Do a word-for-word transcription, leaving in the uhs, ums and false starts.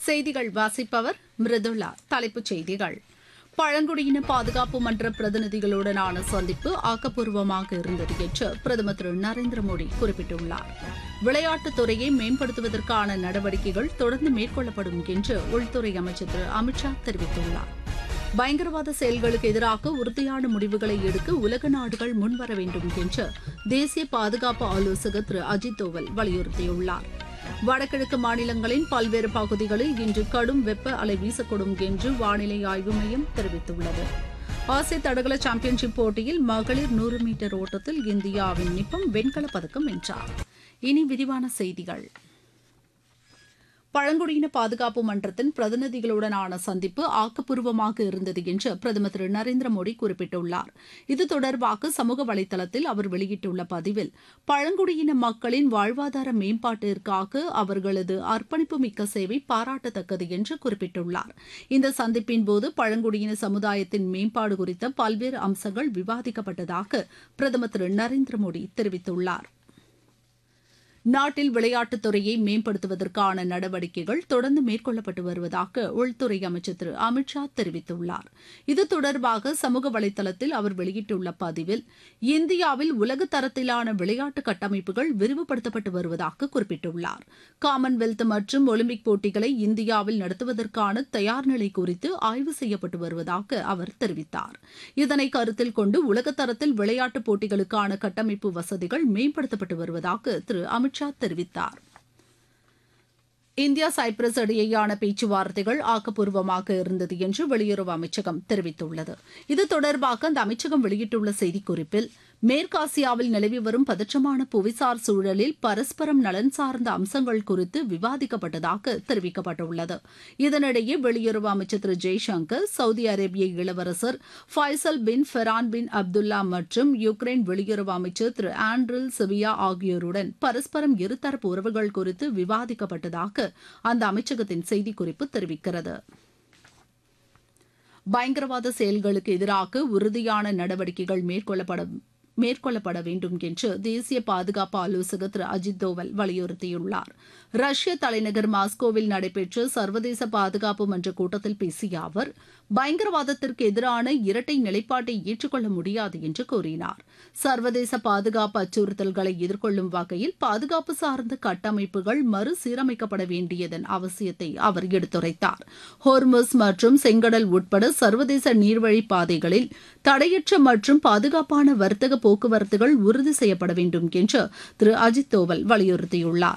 செய்திகள் வாசிப்பவர் மிருதுளா. தலைப்புச் செய்திகள்: பழங்குடியின பாதுகாப்பு மன்ற பிரதிநிதிகளுடனான சந்திப்பு ஆக்கப்பூர்வமாக இருந்தது என்று பிரதமர் திரு நரேந்திர மோடி குறிப்பிட்டுள்ளார். விளையாட்டுத் துறையை மேம்படுத்துவதற்கான நடவடிக்கைகள் தொடர்ந்து மேற்கொள்ளப்படும் என்று உள்துறை அமைச்சர் திரு அமித் ஷா தெரிவித்துள்ளார். பயங்கரவாத செயல்களுக்கு எதிராக உறுதியான முடிவுகளை எடுக்க உலக நாடுகள் முன்வர வேண்டும் என்று தேசிய பாதுகாப்பு ஆலோசகர் திரு அஜித் தோவல் வலியுறுத்தியுள்ளார். வடகிழக்கு மாநிலங்களின் பல்வேறு பகுதிகளில் இன்று கடும் வெப்ப அலை வீசக்கூடும் என்று வானிலை ஆய்வு மையம் தெரிவித்துள்ளது. ஆசிய தடகள சாம்பியன்ஷிப் போட்டியில் மகளிர் நூறு மீட்டர் ஓட்டத்தில் இந்தியாவின் நிப்பம் வெண்கலப் பதக்கம் வென்றார். இனி விரிவான செய்திகள். பழங்குடியின பாதுகாப்பு மன்றத்தின் பிரதிநிதிகளுடனான சந்திப்பு ஆக்கப்பூர்வமாக இருந்தது என்று பிரதமர் திரு நரேந்திர மோடி குறிப்பிட்டுள்ளார். இது தொடர்பாக சமூக வலைதளத்தில் அவர் வெளியிட்டுள்ள பதிவில், பழங்குடியின மக்களின் வாழ்வாதார மேம்பாட்டிற்காக அவர்களது அர்ப்பணிப்பு மிக்க சேவை பாராட்டத்தக்கது என்று குறிப்பிட்டுள்ளார். இந்த சந்திப்பின்போது பழங்குடியின சமுதாயத்தின் மேம்பாடு குறித்த பல்வேறு அம்சங்கள் விவாதிக்கப்பட்டதாக பிரதமர் திரு நரேந்திர மோடி தெரிவித்துள்ளார். நாட்டில் விளையாட்டுத் துறையை மேம்படுத்துவதற்கான நடவடிக்கைகள் தொடர்ந்து மேற்கொள்ளப்பட்டு வருவதாக உள்துறை அமைச்சர் திரு அமித் ஷா தெரிவித்துள்ளார். இது தொடர்பாக சமூக வலைதளத்தில் அவர் வெளியிட்டுள்ள பதிவில், இந்தியாவில் உலக தரத்திலான விளையாட்டு கட்டமைப்புகள் விரிவுபடுத்தப்பட்டு வருவதாக குறிப்பிட்டுள்ளார். காமன்வெல்த் மற்றும் ஒலிம்பிக் போட்டிகளை இந்தியாவில் நடத்துவதற்கான தயார் நிலை குறித்து ஆய்வு செய்யப்பட்டு வருவதாக அவர் தெரிவித்தார். இதனை கருத்தில் கொண்டு உலகத்தரத்தில் விளையாட்டுப் போட்டிகளுக்கான கட்டமைப்பு வசதிகள் மேம்படுத்தப்பட்டு வருவதாக திரு அமித் ஷா தெரிவித்தார். இந்தியா சைப்ரஸ் இடையேயான பேச்சுவார்த்தைகள் ஆக்கப்பூர்வமாக இருந்தது என்று வெளியுறவு அமைச்சகம் தெரிவித்துள்ளது. இது தொடர்பாக அந்த அமைச்சகம் வெளியிட்டுள்ள செய்திக்குறிப்பில், மேற்காசியாவில் நிலவி வரும் பதற்றமான புவிசார் சூழலில் பரஸ்பரம் நலன் சார்ந்த அம்சங்கள் குறித்து விவாதிக்கப்பட்டதாக தெரிவிக்கப்பட்டுள்ளது. இதனிடையே வெளியுறவு அமைச்சர் திரு ஜெய்சங்கர், சவுதி அரேபிய இளவரசர் ஃபைசல் பின் ஃபெரான் பின் அப்துல்லா மற்றும் யுக்ரைன் வெளியுறவு அமைச்சர் திரு ஆண்ட்ரில் சிவியா ஆகியோருடன் பரஸ்பரம் இருதரப்பு உறவுகள் குறித்து விவாதிக்கப்பட்டதாக அந்த அமைச்சகத்தின் செய்திக்குறிப்பு தெரிவிக்கிறது. பயங்கரவாத செயல்களுக்கு எதிராக உறுதியான நடவடிக்கைகள் மேற்கொள்ளப்பட மேற்கொள்ளப்பட வேண்டும் என்று தேசிய பாதுகாப்பு ஆலோசகர் திரு அஜித் தோவல் வலியுறுத்தியுள்ளார். ரஷ்ய தலைநகர் மாஸ்கோவில் நடைபெற்ற சர்வதேச பாதுகாப்பு மன்ற கூட்டத்தில் பேசிய அவர், பயங்கரவாதத்திற்கு எதிரான இரட்டை நிலைப்பாட்டை ஏற்றுக்கொள்ள முடியாது என்று கூறினார். சர்வதேச பாதுகாப்பு அச்சுறுத்தல்களை எதிர்கொள்ளும் வகையில் பாதுகாப்பு சார்ந்த கட்டமைப்புகள் மறுசீரமைக்கப்பட வேண்டியதன் அவசியத்தை அவர் எடுத்துரைத்தார். ஹோர்முஸ் மற்றும் செங்கடல் உட்பட சர்வதேச நீர்வழி பாதைகளில் தடையற்ற மற்றும் பாதுகாப்பான வர்த்தக போக்குவரத்துகள் உறுதி செய்யப்பட வேண்டும் என்று திரு அஜித் தோவல் வலியுறுத்தியுள்ளார்.